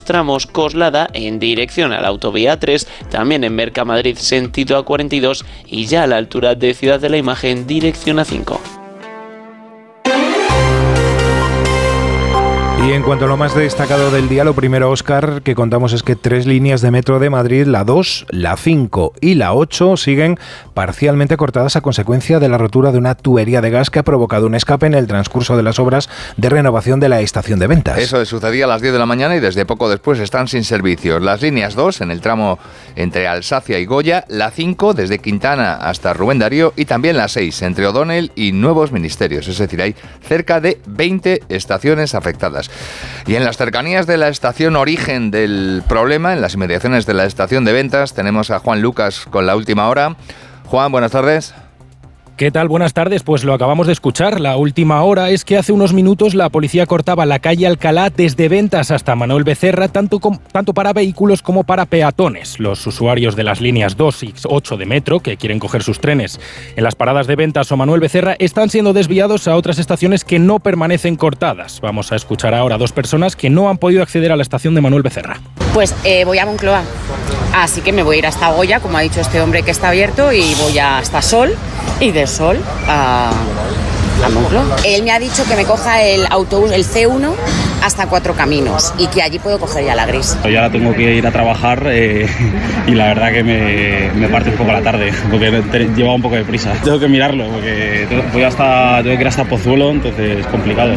tramos Coslada en dirección a la autovía 3, también en Mercamadrid sentido A42 y ya a la altura de Ciudad de la Imagen dirección A5. Y en cuanto a lo más destacado del día, lo primero, Óscar, que contamos es que 3 líneas de metro de Madrid, la 2, la 5 y la 8, siguen parcialmente cortadas a consecuencia de la rotura de una tubería de gas que ha provocado un escape en el transcurso de las obras de renovación de la estación de Ventas. Eso sucedía a las 10 de la mañana y desde poco después están sin servicios. Las líneas 2 en el tramo entre Alsacia y Goya, la 5 desde Quintana hasta Rubén Darío y también la 6 entre O'Donnell y Nuevos Ministerios. Es decir, hay cerca de 20 estaciones afectadas. Y en las cercanías de la estación origen del problema, en las inmediaciones de la estación de Ventas, tenemos a Juan Lucas con la última hora. Juan, buenas tardes. ¿Qué tal? Buenas tardes. Pues lo acabamos de escuchar. La última hora es que hace unos minutos la policía cortaba la calle Alcalá desde Ventas hasta Manuel Becerra, tanto para vehículos como para peatones. Los usuarios de las líneas 2 y 8 de metro, que quieren coger sus trenes en las paradas de Ventas o Manuel Becerra, están siendo desviados a otras estaciones que no permanecen cortadas. Vamos a escuchar ahora a 2 personas que no han podido acceder a la estación de Manuel Becerra. Pues voy a Moncloa, así que me voy a ir hasta Goya, como ha dicho este hombre que está abierto, y voy hasta Sol, y de Sol a Moncloa. Él me ha dicho que me coja el autobús, el C1, hasta Cuatro Caminos, y que allí puedo coger ya la gris. Yo ahora tengo que ir a trabajar y la verdad que me parte un poco la tarde, porque lleva un poco de prisa. Tengo que mirarlo, porque tengo que ir hasta Pozuelo, entonces es complicado.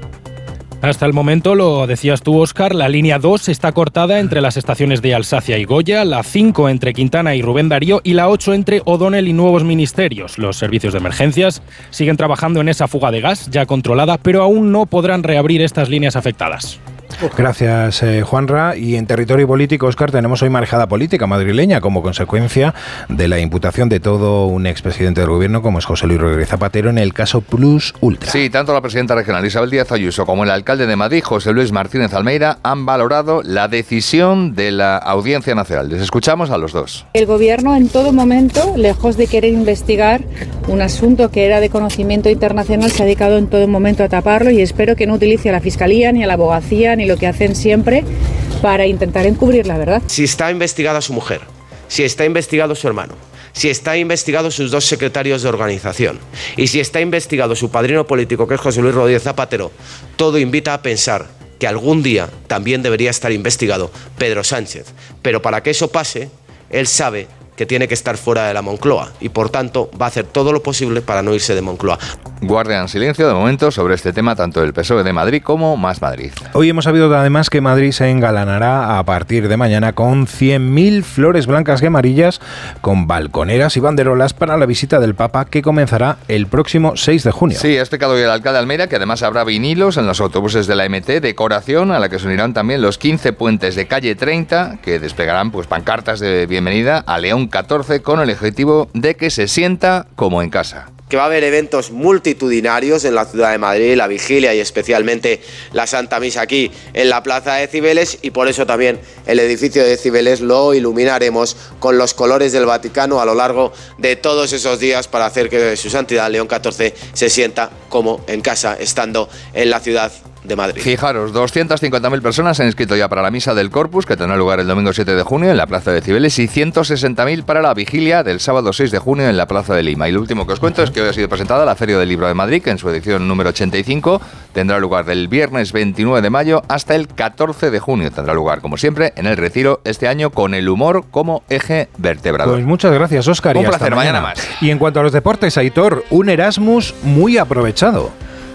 Hasta el momento, lo decías tú, Óscar, la línea 2 está cortada entre las estaciones de Alsacia y Goya, la 5 entre Quintana y Rubén Darío y la 8 entre O'Donnell y Nuevos Ministerios. Los servicios de emergencias siguen trabajando en esa fuga de gas ya controlada, pero aún no podrán reabrir estas líneas afectadas. Gracias, Juanra. Y en territorio político, Óscar, tenemos hoy marejada política madrileña como consecuencia de la imputación de todo un expresidente del gobierno como es José Luis Rodríguez Zapatero en el caso Plus Ultra. Sí, tanto la presidenta regional Isabel Díaz Ayuso como el alcalde de Madrid, José Luis Martínez Almeida, han valorado la decisión de la Audiencia Nacional. Les escuchamos a los dos. El gobierno en todo momento, lejos de querer investigar un asunto que era de conocimiento internacional, se ha dedicado en todo momento a taparlo, y espero que no utilice a la Fiscalía ni a la abogacía ni lo que hacen siempre para intentar encubrir la verdad. Si está investigada su mujer, si está investigado su hermano, si está investigado sus 2 secretarios de organización y si está investigado su padrino político, que es José Luis Rodríguez Zapatero, todo invita a pensar que algún día también debería estar investigado Pedro Sánchez. Pero para que eso pase, él sabe que tiene que estar fuera de la Moncloa y por tanto va a hacer todo lo posible para no irse de Moncloa. Guardan silencio de momento sobre este tema tanto el PSOE de Madrid como Más Madrid. Hoy hemos sabido además que Madrid se engalanará a partir de mañana con 100.000 flores blancas y amarillas con balconeras y banderolas para la visita del Papa que comenzará el próximo 6 de junio. Sí, ha explicado hoy el alcalde de Almeida que además habrá vinilos en los autobuses de la MT, decoración a la que se unirán también los 15 puentes de calle 30 que desplegarán pues pancartas de bienvenida a León 14 con el objetivo de que se sienta como en casa. Que va a haber eventos multitudinarios en la ciudad de Madrid, la vigilia y especialmente la Santa Misa aquí en la Plaza de Cibeles, y por eso también el edificio de Cibeles lo iluminaremos con los colores del Vaticano a lo largo de todos esos días para hacer que su santidad León XIV se sienta como en casa estando en la ciudad de Madrid. Fijaros, 250.000 personas se han inscrito ya para la Misa del Corpus, que tendrá lugar el domingo 7 de junio en la Plaza de Cibeles, y 160.000 para la vigilia del sábado 6 de junio en la Plaza de Lima. Y lo último que os cuento es que hoy ha sido presentada la Feria del Libro de Madrid, que en su edición número 85 tendrá lugar del viernes 29 de mayo hasta el 14 de junio. Tendrá lugar, como siempre, en el Retiro, este año con el humor como eje vertebrador. Pues muchas gracias, Óscar. Un placer, mañana más. Y en cuanto a los deportes, Aitor, un Erasmus muy aprovechado.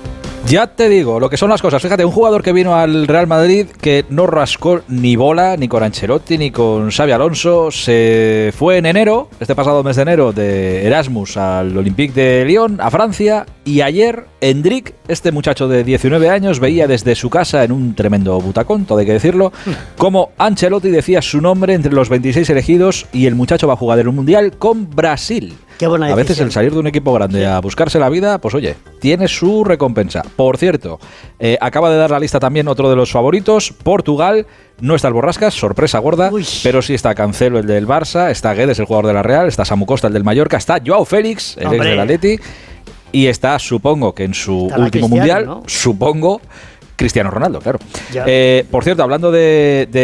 Ya te digo lo que son las cosas. Fíjate, un jugador que vino al Real Madrid que no rascó ni bola ni con Ancelotti ni con Xabi Alonso. Se fue en enero, este pasado mes de enero, de Erasmus al Olympique de Lyon, a Francia. Y ayer, Endrick, este muchacho de 19 años, veía desde su casa, en un tremendo butacón, todo hay que decirlo, como Ancelotti decía su nombre entre los 26 elegidos y el muchacho va a jugar en un mundial con Brasil. Qué buena decisión. A veces el salir de un equipo grande a buscarse la vida, pues oye, tiene su recompensa. Por cierto, acaba de dar la lista también otro de los favoritos, Portugal. No está el Borrascas, sorpresa gorda, pero sí está Cancelo, el del Barça, está Guedes, el jugador de la Real, está Samu Costa, el del Mallorca, está Joao Félix, el ex del Atleti, y está, supongo que en su último mundial, ¿no? Supongo, Cristiano Ronaldo, claro. Por cierto, hablando de